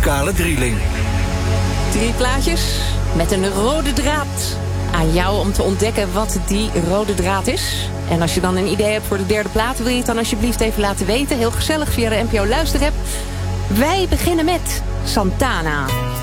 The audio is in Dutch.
muzikale drieling. 3 plaatjes met een rode draad. Aan jou om te ontdekken wat die rode draad is. En als je dan een idee hebt voor de derde plaat, wil je het dan alsjeblieft even laten weten. Heel gezellig via de NPO Luisterapp. Wij beginnen met Santana.